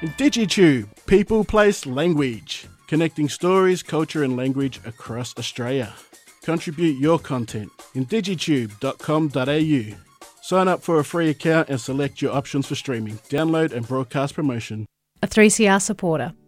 In DigiTube, people, place, language. Connecting stories, culture and language across Australia. Contribute your content in digitube.com.au. Sign up for a free account and select your options for streaming, download and broadcast promotion. A 3CR supporter.